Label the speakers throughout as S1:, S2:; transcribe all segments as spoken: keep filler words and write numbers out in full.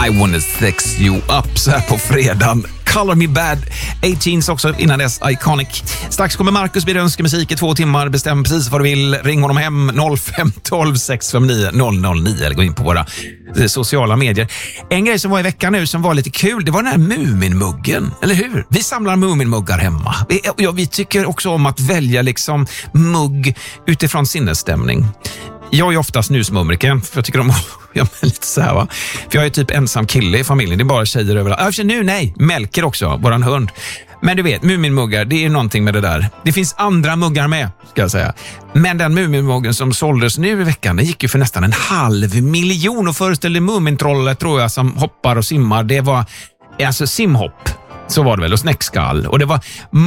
S1: I wanna sex you up så här på fredagen. Color Me Bad, arton också innan dess, Iconic. Strax kommer Marcus vid önskemusik i två timmar. Bestäm precis vad du vill. Ring honom hem noll fem ett två sex fem nio noll noll nio eller gå in på våra eh, sociala medier. En grej som var i veckan nu som var lite kul, det var den här Muminmuggen, eller hur? Vi samlar Muminmuggar hemma. Vi, ja, vi tycker också om att välja liksom mugg utifrån sinnesstämning. Jag är ofta snusmumriken, för jag tycker om jag är lite så här, va? För jag är typ ensam kille i familjen, det är bara tjejer överallt. Äh, nu, nej, Melker också, våran hund. Men du vet, Muminmuggar, det är någonting med det där. Det finns andra muggar med, ska jag säga. Men den Muminmuggen som såldes nu i veckan, den gick ju för nästan en halv miljon och föreställde Mumintrollet, tror jag, som hoppar och simmar. Det var, alltså simhopp, så var det väl, och snäckskall. Och det var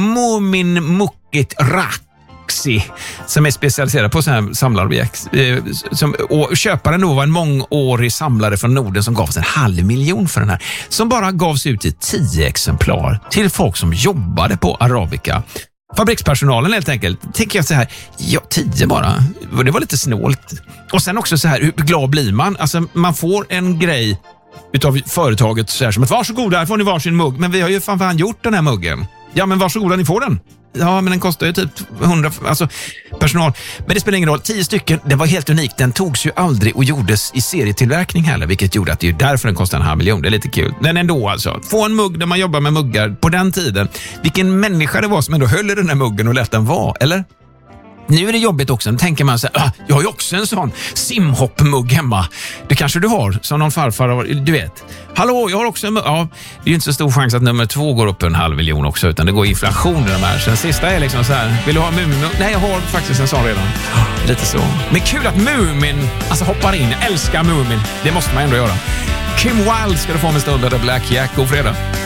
S1: Muminmuckit Rack som är specialiserad på sådana här samlarobjekt. Och köparen då var en mångårig samlare från Norden som gav oss en halv miljon för den här. Som bara gavs ut i tio exemplar till folk som jobbade på Arabica. Fabrikspersonalen helt enkelt. Tänker jag så här, ja, tio bara. Det var lite snålt. Och sen också så här, hur glad blir man? Alltså man får en grej utav företaget så här som att varsågoda, här får ni varsin mugg. Men vi har ju fan, fan gjort den här muggen. Ja, men varsågoda, ni får den. Ja, men den kostar ju typ hundra, alltså personal. Men det spelar ingen roll, tio stycken, det var helt unikt. Den togs ju aldrig och gjordes i serietillverkning heller, vilket gjorde att det är därför den kostar en halv miljon. Det är lite kul. Men ändå alltså, få en mugg där man jobbar med muggar på den tiden. Vilken människa det var som ändå höll i den här muggen och lät den vara, eller? Nu är det jobbigt också, nu tänker man så här, ah, jag har ju också en sån simhoppmugg hemma. Det kanske du har, som någon farfar har, du vet. Hallå, jag har också en mugg. Ja, det är ju inte så stor chans att nummer två går upp en halv miljon också, utan det går inflation i de här. Så den sista är liksom så här, vill du ha Mumin? Nej, jag har faktiskt en sån redan. Lite så. Men kul att Mumin, alltså hoppar in, jag älskar Mumin. Det måste man ändå göra. Kim Wilde ska du få med stund av Black Jack. God fredag.